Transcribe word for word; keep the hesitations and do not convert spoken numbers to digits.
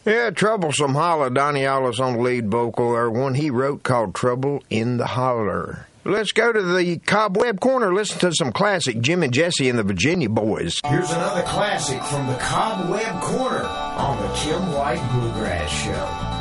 Yeah, Troublesome Holler. Donnie Allis on the lead vocal, or one he wrote called Trouble in the Holler. Let's go to the Cobweb Corner. Listen to some classic Jim and Jesse and the Virginia Boys. Here's another classic from the Cobweb Corner on the Kim White Bluegrass Show.